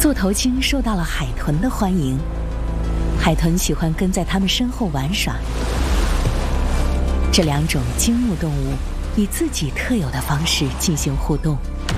树头鲸受到了海豚的欢迎，海豚喜欢跟在它们身后玩耍。这两种鲸目动物以自己特有的方式进行互动。